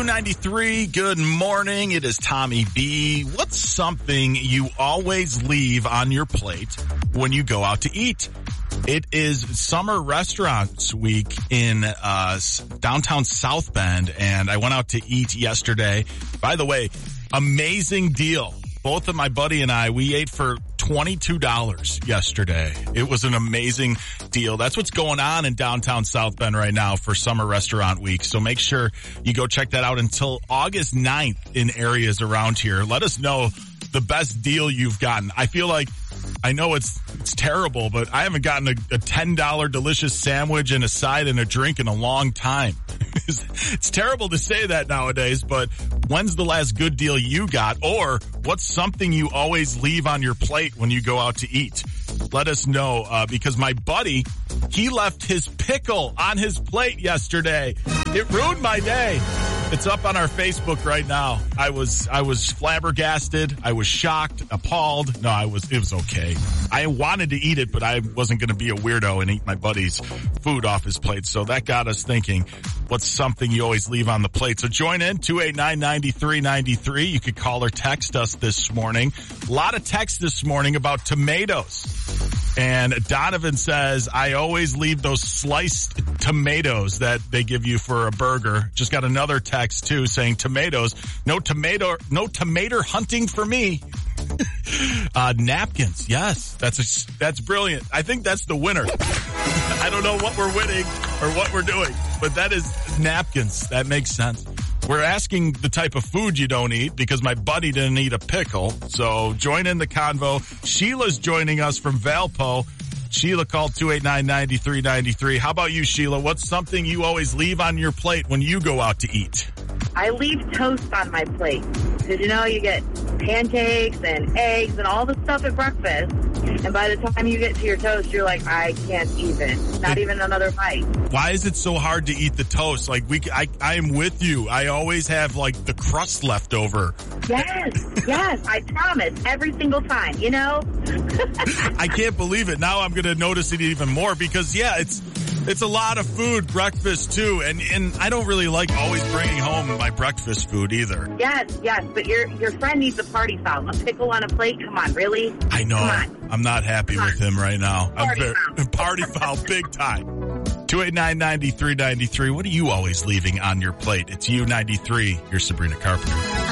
U93, good morning. It is Tommy B. What's something you always leave on your plate when you go out to eat? It is Summer Restaurants Week in downtown South Bend, and I went out to eat yesterday. By the way, amazing deal. Both of my buddy and I, we ate for $22 yesterday. It was an amazing deal. That's what's going on in downtown South Bend right now for Summer Restaurant Week. So make sure you go check that out until August 9th in areas around here. Let us know the best deal you've gotten. I feel like, I know it's terrible, but I haven't gotten a $10 delicious sandwich and a side and a drink in a long time. It's terrible to say that nowadays, but when's the last good deal you got? Or what's something you always leave on your plate when you go out to eat? Let us know, because my buddy, he left his pickle on his plate yesterday. It ruined my day. It's up on our Facebook right now. I was flabbergasted. I was shocked, appalled. No, it was okay. I wanted to eat it, but I wasn't going to be a weirdo and eat my buddy's food off his plate. So that got us thinking, what's something you always leave on the plate? So join in, 289-9393. You could call or text us this morning. A lot of text this morning about tomatoes. And Donovan says, I always leave those sliced tomatoes that they give you for a burger. Just got another text too saying tomatoes. No tomato hunting for me. Napkins. Yes, that's brilliant. I think that's the winner. I don't know what we're winning or what we're doing, but that is napkins. That makes sense. We're asking the type of food you don't eat because my buddy didn't eat a pickle. So join in the convo. Sheila's joining us from Valpo. Sheila called 289-9393. How about you, Sheila? What's something you always leave on your plate when you go out to eat? I leave toast on my plate. Because, you get pancakes and eggs and all the stuff at breakfast. And by the time you get to your toast, you're like, I can't even. Not even another bite. Why is it so hard to eat the toast? Like, I am with you. I always have, the crust left over. Yes, I promise. Every single time, I can't believe it. Now I'm going to notice it even more because, it's a lot of food, breakfast too, and I don't really like always bringing home my breakfast food either. Yes, but your friend needs a party foul. A pickle on a plate? Come on, really? I know. Come on. I'm not happy with him right now. Party foul big time. 289-9393. What are you always leaving on your plate? It's U93. Here's Sabrina Carpenter.